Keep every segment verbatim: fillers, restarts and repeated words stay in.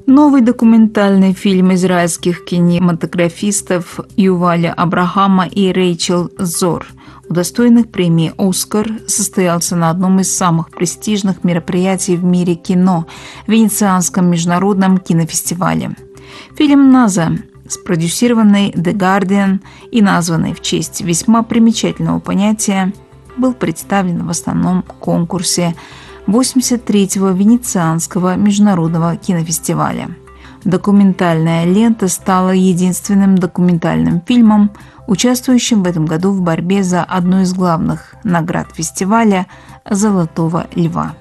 Новый документальный фильм израильских кинематографистов Юваля Абрахама и Рейчел Зор, удостоенных премии «Оскар», состоялся на одном из самых престижных мероприятий в мире кино – Венецианском международном кинофестивале. Фильм «Наза», спродюсированный The Guardian и названный в честь весьма примечательного понятия, был представлен в основном конкурсе восемьдесят третьего Венецианского международного кинофестиваля. Документальная лента стала единственным документальным фильмом, участвующим в этом году в борьбе за одну из главных наград фестиваля «Золотого льва».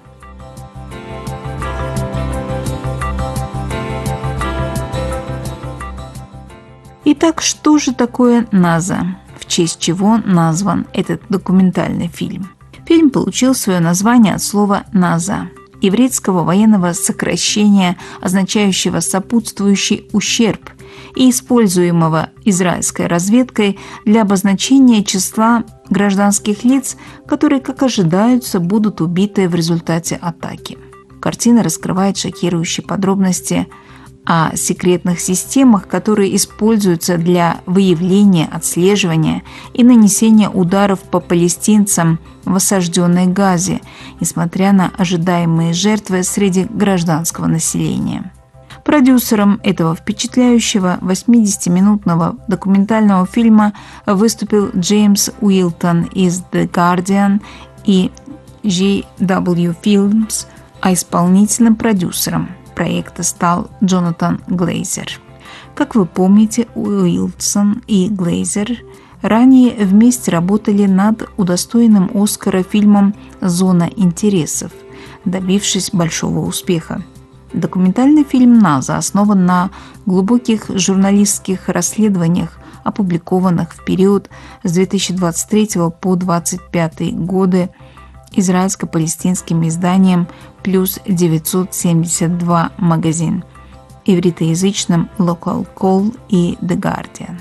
Итак, что же такое «Наза», в честь чего назван этот документальный фильм? Фильм получил свое название от слова «наза», еврейского военного сокращения, означающего «сопутствующий ущерб», и используемого израильской разведкой для обозначения числа гражданских лиц, которые, как ожидаются, будут убиты в результате атаки. Картина раскрывает шокирующие подробности о секретных системах, которые используются для выявления, отслеживания и нанесения ударов по палестинцам в осажденной Газе, несмотря на ожидаемые жертвы среди гражданского населения. Продюсером этого впечатляющего восьмидесятиминутного документального фильма выступил Джеймс Уилтон из The Guardian и джей дабл ю Films, а исполнительным продюсером проекта стал Джонатан Глейзер. Как вы помните, Уилсон и Глейзер ранее вместе работали над удостоенным Оскара фильмом «Зона интересов», добившись большого успеха. Документальный фильм «Наза» основан на глубоких журналистских расследованиях, опубликованных в период с две тысячи двадцать третьего по две тысячи двадцать пятый годы израильско-палестинским изданием «Плюс девятьсот семьдесят два магазин», ивритоязычным Local Call и The Guardian.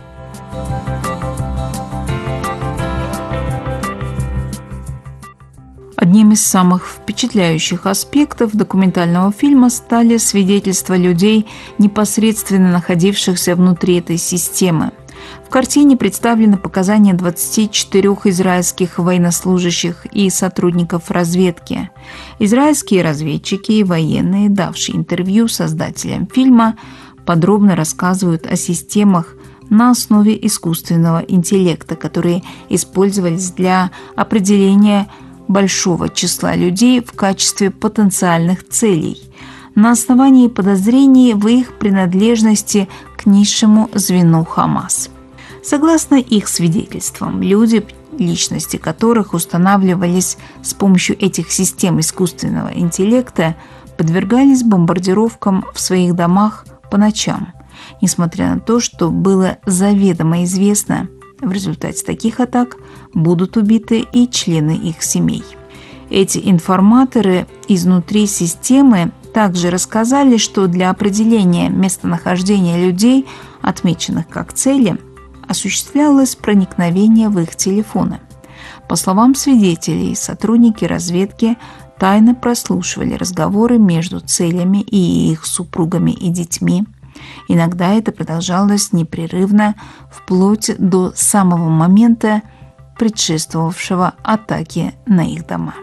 Одним из самых впечатляющих аспектов документального фильма стали свидетельства людей, непосредственно находившихся внутри этой системы. В картине представлены показания двадцати четырёх израильских военнослужащих и сотрудников разведки. Израильские разведчики и военные, давшие интервью создателям фильма, подробно рассказывают о системах на основе искусственного интеллекта, которые использовались для определения большого числа людей в качестве потенциальных целей, на основании подозрений в их принадлежности к низшему звену Хамас. Согласно их свидетельствам, люди, личности которых устанавливались с помощью этих систем искусственного интеллекта, подвергались бомбардировкам в своих домах по ночам, несмотря на то, что было заведомо известно, в результате таких атак будут убиты и члены их семей. Эти информаторы изнутри системы также рассказали, что для определения местонахождения людей, отмеченных как цели, осуществлялось проникновение в их телефоны. По словам свидетелей, сотрудники разведки тайно прослушивали разговоры между целями и их супругами и детьми. Иногда это продолжалось непрерывно вплоть до самого момента, предшествовавшего атаке на их дома.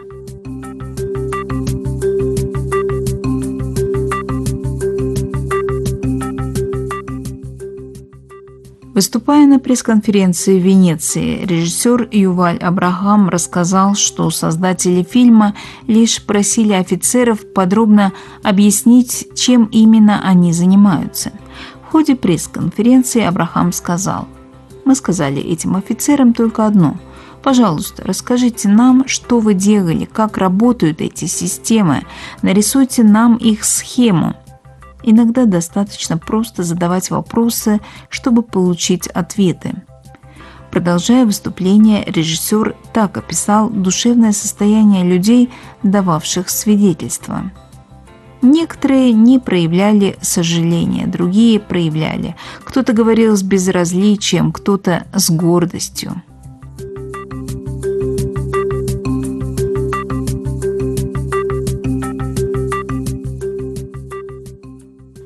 Выступая на пресс-конференции в Венеции, режиссер Юваль Абрахам рассказал, что создатели фильма лишь просили офицеров подробно объяснить, чем именно они занимаются. В ходе пресс-конференции Абрахам сказал: «Мы сказали этим офицерам только одно. Пожалуйста, расскажите нам, что вы делали, как работают эти системы, нарисуйте нам их схему». Иногда достаточно просто задавать вопросы, чтобы получить ответы. Продолжая выступление, режиссер так описал душевное состояние людей, дававших свидетельства. Некоторые не проявляли сожаления, другие проявляли. Кто-то говорил с безразличием, кто-то с гордостью.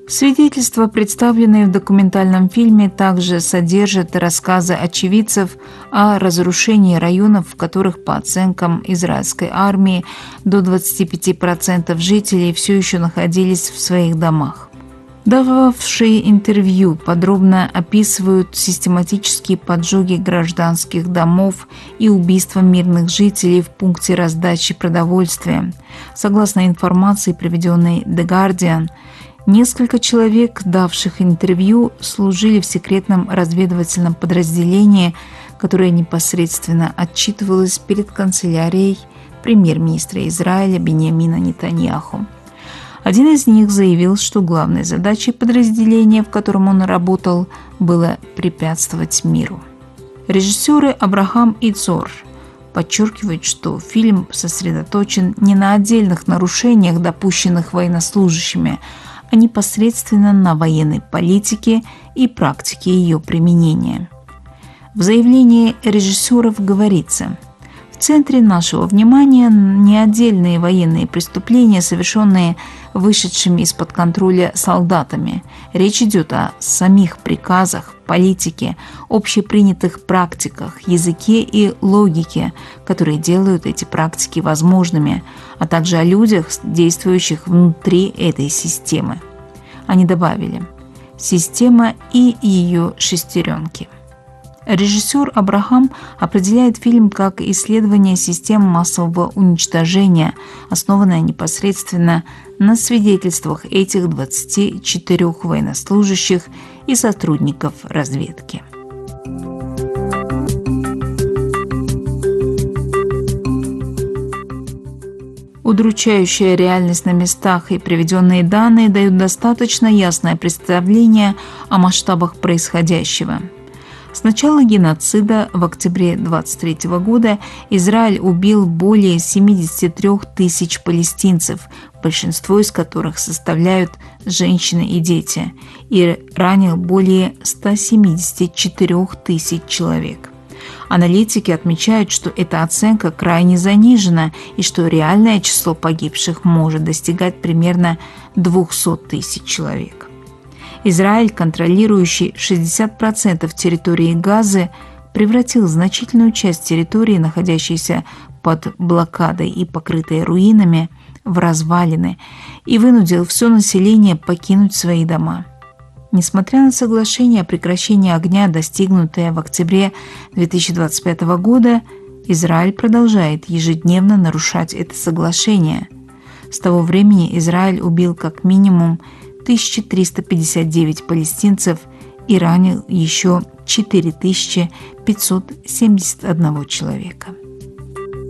Свидетельства, представленные в документальном фильме, также содержат рассказы очевидцев о разрушении районов, в которых, по оценкам израильской армии, до двадцати пяти процентов жителей все еще находились в своих домах. Дававшие интервью подробно описывают систематические поджоги гражданских домов и убийства мирных жителей в пункте раздачи продовольствия. Согласно информации, приведенной The Guardian, несколько человек, давших интервью, служили в секретном разведывательном подразделении, которое непосредственно отчитывалось перед канцелярией премьер-министра Израиля Биньямина Нетаньяху. Один из них заявил, что главной задачей подразделения, в котором он работал, было препятствовать миру. Режиссеры Абрахам и Цор подчеркивают, что фильм сосредоточен не на отдельных нарушениях, допущенных военнослужащими, а непосредственно на военной политике и практике ее применения. В заявлении режиссеров говорится: в центре нашего внимания не отдельные военные преступления, совершенные вышедшими из-под контроля солдатами. Речь идет о самих приказах, политике, общепринятых практиках, языке и логике, которые делают эти практики возможными, а также о людях, действующих внутри этой системы. Они добавили: система и ее шестеренки. Режиссер Абрахам определяет фильм как исследование систем массового уничтожения, основанное непосредственно на свидетельствах этих двадцати четырёх военнослужащих и сотрудников разведки. Удручающая реальность на местах и приведенные данные дают достаточно ясное представление о масштабах происходящего. С начала геноцида в октябре двадцать третьего года Израиль убил более семидесяти трёх тысяч палестинцев, большинство из которых составляют женщины и дети, и ранил более ста семидесяти четырёх тысяч человек. Аналитики отмечают, что эта оценка крайне занижена и что реальное число погибших может достигать примерно двухсот тысяч человек. Израиль, контролирующий шестьдесят процентов территории Газы, превратил значительную часть территории, находящейся под блокадой и покрытой руинами, в развалины и вынудил все население покинуть свои дома. Несмотря на соглашение о прекращении огня, достигнутое в октябре две тысячи двадцать пятого года, Израиль продолжает ежедневно нарушать это соглашение. С того времени Израиль убил как минимум тысячу триста пятьдесят девять палестинцев и ранил еще четыре тысячи пятьсот семьдесят одного человека.